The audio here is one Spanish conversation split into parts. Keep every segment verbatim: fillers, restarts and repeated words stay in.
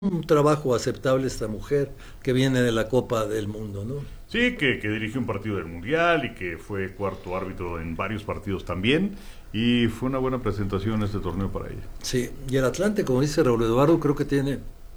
un trabajo aceptable esta mujer que viene de la Copa del Mundo, ¿no? Sí, que, que dirigió un partido del Mundial y que fue cuarto árbitro en varios partidos también. Y fue una buena presentación este torneo para ella. Sí, y el Atlante, como dice Raúl Eduardo, creo que tiene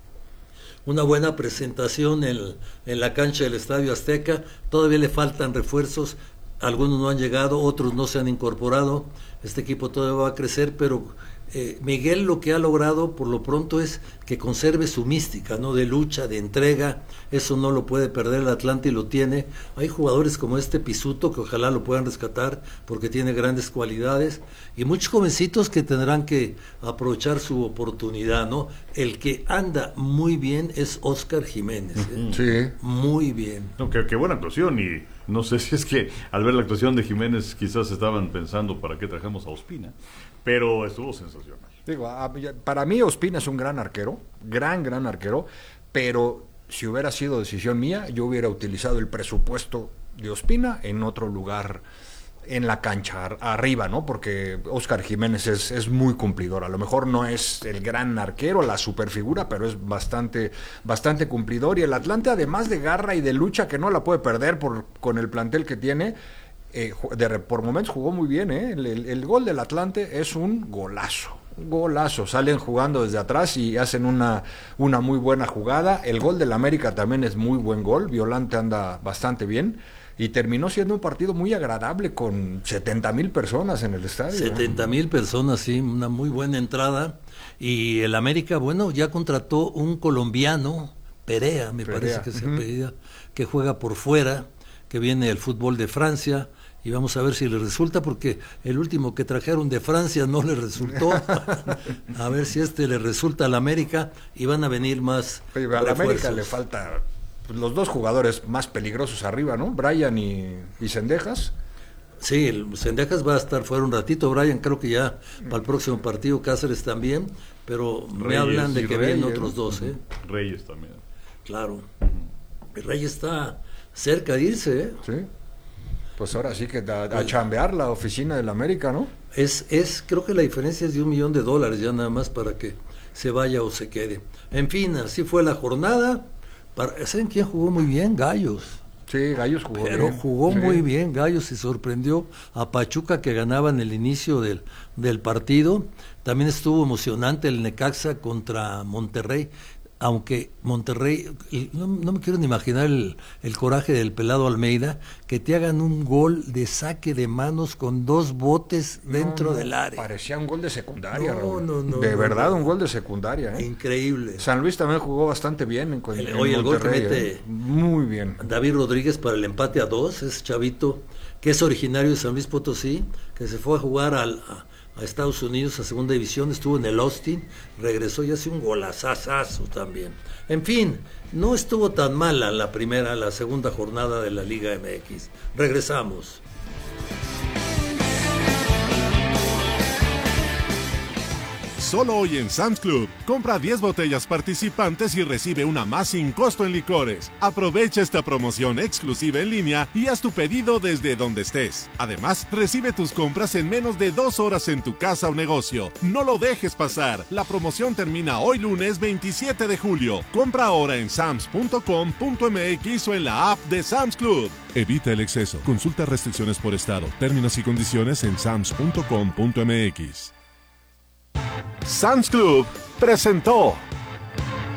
una buena presentación en, en la cancha del Estadio Azteca. Todavía le faltan refuerzos, algunos no han llegado, otros no se han incorporado. Este equipo todavía va a crecer, pero eh, Miguel lo que ha logrado por lo pronto es que conserve su mística, ¿no? De lucha, de entrega. Eso no lo puede perder el Atlante y lo tiene. Hay jugadores como este Pisuto que ojalá lo puedan rescatar porque tiene grandes cualidades, y muchos jovencitos que tendrán que aprovechar su oportunidad, ¿no? El que anda muy bien es Óscar Jiménez, ¿eh? Sí. Muy bien. No, qué, qué buena actuación, y no sé si es que al ver la actuación de Jiménez quizás estaban pensando para qué trajamos a Ospina, pero estuvo sensacional. Digo, para mí Ospina es un gran arquero, gran, gran arquero, pero si hubiera sido decisión mía, yo hubiera utilizado el presupuesto de Ospina en otro lugar en la cancha, arriba, ¿no? Porque Óscar Jiménez es, es muy cumplidor. A lo mejor no es el gran arquero, la superfigura, pero es bastante, bastante cumplidor. Y el Atlante, además de garra y de lucha, que no la puede perder por, con el plantel que tiene, eh, de, por momentos jugó muy bien, ¿eh? El, el, el gol del Atlante es un golazo. Golazo, salen jugando desde atrás y hacen una, una muy buena jugada. El gol del América también es muy buen gol. Violante anda bastante bien. Y terminó siendo un partido muy agradable con setenta mil personas en el estadio. setenta mil personas, sí, una muy buena entrada. Y el América, bueno, ya contrató un colombiano, Perea, me Perea. parece que se apellida, uh-huh. que juega por fuera, que viene del fútbol de Francia. Y vamos a ver si le resulta, porque el último que trajeron de Francia no le resultó. A ver si este le resulta al América y van a venir más. Pero al América le falta los dos jugadores más peligrosos arriba, ¿no? Brian y, y Cendejas. Sí, el Cendejas va a estar fuera un ratito. Brian creo que ya para el próximo partido, Cáceres también, pero Reyes, me hablan de que Reyes, vienen otros dos, ¿eh? Reyes también. Claro. Uh-huh. El Reyes está cerca de irse, ¿eh? Sí. Pues ahora sí que a, a chambear la oficina del América, ¿no? Es, es, creo que la diferencia es de un millón de dólares ya nada más para que se vaya o se quede. En fin, así fue la jornada. Para, ¿saben quién jugó muy bien? Gallos. Sí, Gallos jugó Pero bien. jugó sí. muy bien Gallos y sorprendió a Pachuca, que ganaba en el inicio del, del partido. También estuvo emocionante el Necaxa contra Monterrey, aunque Monterrey, no, no me quiero ni imaginar el, el coraje del pelado Almeida, que te hagan un gol de saque de manos con dos botes dentro no, del área. Parecía un gol de secundaria, no, Raúl. no, no, de no, verdad, no. un gol de secundaria, ¿eh? Increíble. San Luis también jugó bastante bien en, el, en oye, el gol que Monterrey, mete ¿eh? Muy bien. David Rodríguez para el empate a dos, ese chavito que es originario de San Luis Potosí, que se fue a jugar al, a, a Estados Unidos a segunda división, estuvo en el Austin, regresó y hace un golazazazo también. En fin, no estuvo tan mala la primera, la segunda jornada de la Liga M X. Regresamos. Solo hoy en Sam's Club, compra diez botellas participantes y recibe una más sin costo en licores. Aprovecha esta promoción exclusiva en línea y haz tu pedido desde donde estés. Además, recibe tus compras en menos de dos horas en tu casa o negocio. No lo dejes pasar. La promoción termina hoy lunes veintisiete de julio. Compra ahora en sams punto com punto m x o en la app de Sam's Club. Evita el exceso. Consulta restricciones por estado. Términos y condiciones en sams punto com punto m x. Sam's Club presentó